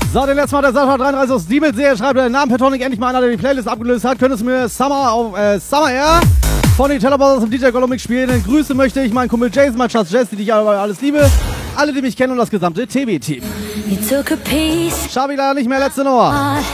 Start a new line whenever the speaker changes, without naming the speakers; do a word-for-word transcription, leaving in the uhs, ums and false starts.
So, den letzten Mal der Sascha dreiunddreißig aus Diebelsee schreibt den Namen Petonic endlich mal einer, der die Playlist abgelöst hat. Könntest du mir Summer auf äh, Summer Air von den Tellerbosses und D J Golomik spielen? Denn Grüße möchte ich meinen Kumpel Jason, mein Schatz Jess, die ich aber alles liebe. Alle, die mich kennen und das gesamte T V-Team. Schabi leider nicht mehr, letzte Nummer.